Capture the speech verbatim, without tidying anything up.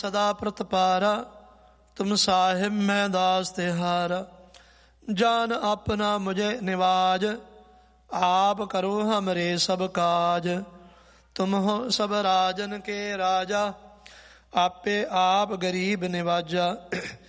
सदा प्रतपारा तुम साहिब मैं दास तिहारा। जान अपना मुझे निवाज आप करो हमरे सब काज। तुम हो सब राजन के राजा आपे आप गरीब निवाजा।